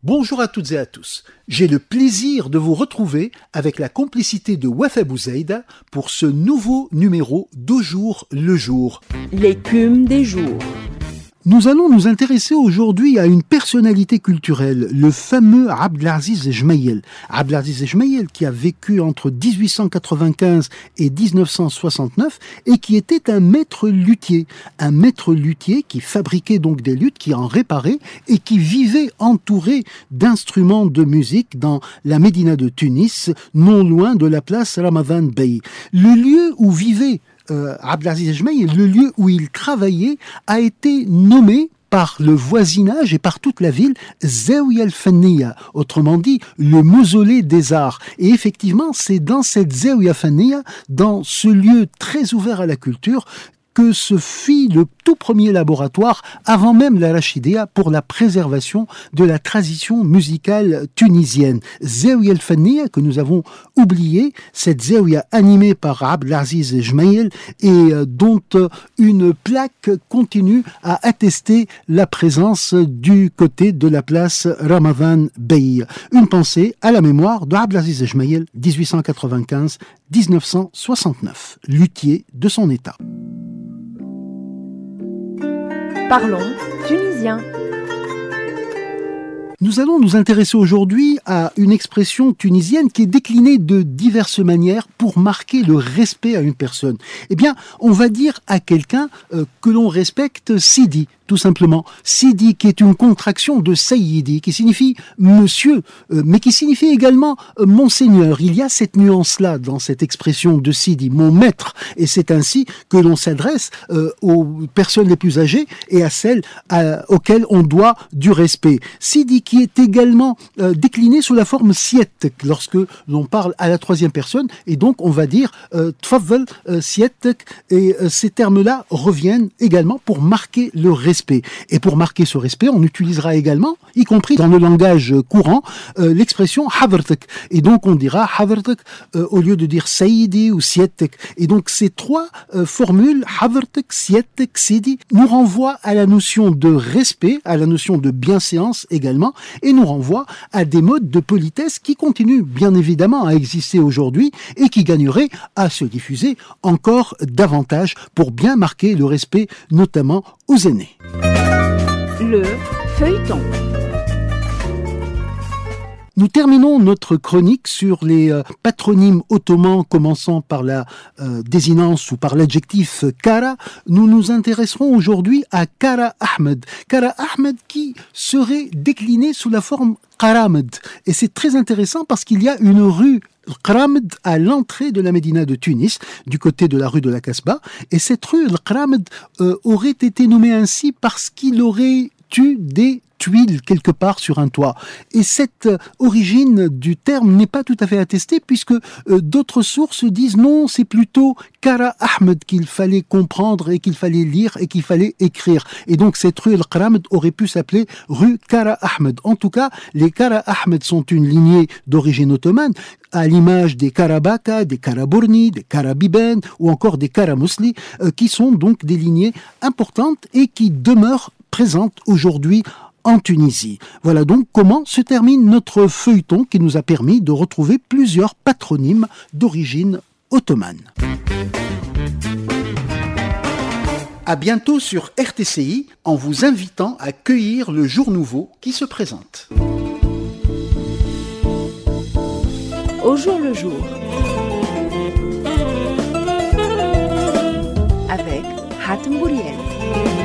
Bonjour à toutes et à tous. J'ai le plaisir de vous retrouver avec la complicité de Wafa Bouzaïda pour ce nouveau numéro d'Au jour le jour. L'écume des jours. Nous allons nous intéresser aujourd'hui à une personnalité culturelle, le fameux Abdelaziz Jmaïel. Abdelaziz Jmaïel qui a vécu entre 1895 et 1969 et qui était un maître luthier. Un maître luthier qui fabriquait donc des luths, qui en réparait et qui vivait entouré d'instruments de musique dans la Médina de Tunis, non loin de la place Ramadan Bey. Le lieu où vivait Abdelaziz Jmaïel, le lieu où il travaillait, a été nommé par le voisinage et par toute la ville Zaouia al-Fanniya, autrement dit le mausolée des arts. Et effectivement, c'est dans cette Zaouia al-Fanniya, dans ce lieu très ouvert à la culture, que se fit le tout premier laboratoire, avant même la Rachidéa, pour la préservation de la tradition musicale tunisienne. Zaouia al-Fanniya, que nous avons oublié, cette Zaouia animée par Abdelaziz Jmaïel et dont une plaque continue à attester la présence du côté de la place Ramadan Bey. Une pensée à la mémoire de Abdelaziz Jmaïel, 1895-1969, luthier de son état. Parlons tunisien. Nous allons nous intéresser aujourd'hui à une expression tunisienne qui est déclinée de diverses manières pour marquer le respect à une personne. Eh bien, on va dire à quelqu'un que l'on respecte Sidi, tout simplement. Sidi, qui est une contraction de Sayyidi, qui signifie monsieur, mais qui signifie également monseigneur. Il y a cette nuance-là dans cette expression de Sidi, mon maître. Et c'est ainsi que l'on s'adresse aux personnes les plus âgées et à celles auxquelles on doit du respect. Sidi, qui est également décliné sous la forme sietek, lorsque l'on parle à la troisième personne, et donc on va dire tfaddal sietek, et ces termes-là reviennent également pour marquer le respect. Et pour marquer ce respect, on utilisera également, y compris dans le langage courant, l'expression havertek. Et donc on dira havertek au lieu de dire saïdi ou sietek. Et donc ces trois formules, havertek, sietek, sidi, nous renvoient à la notion de respect, à la notion de bienséance également, et nous renvoient à des modes de politesse qui continuent bien évidemment à exister aujourd'hui et qui gagneraient à se diffuser encore davantage pour bien marquer le respect, notamment aux aînés. Le feuilleton. Nous terminons notre chronique sur les patronymes ottomans commençant par la désinence ou par l'adjectif Kara. Nous nous intéresserons aujourd'hui à Kara Ahmed. Kara Ahmed qui serait décliné sous la forme Karamed. Et c'est très intéressant parce qu'il y a une rue Karamed à l'entrée de la Médina de Tunis, du côté de la rue de la Kasbah. Et cette rue, Karamed, aurait été nommée ainsi parce qu'il aurait eu des tuiles quelque part sur un toit. Et cette origine du terme n'est pas tout à fait attestée puisque d'autres sources disent non, c'est plutôt Kara Ahmed qu'il fallait comprendre et qu'il fallait lire et qu'il fallait écrire. Et donc cette rue Al-Karamed aurait pu s'appeler rue Kara Ahmed. En tout cas, les Kara Ahmed sont une lignée d'origine ottomane, à l'image des Karabaka, des Karabourni, des Karabiben ou encore des Karamousli, qui sont donc des lignées importantes et qui demeurent présentes aujourd'hui en Tunisie. Voilà donc comment se termine notre feuilleton qui nous a permis de retrouver plusieurs patronymes d'origine ottomane. À bientôt sur RTCI en vous invitant à cueillir le jour nouveau qui se présente. Au jour le jour. Avec Hatem Bouriel.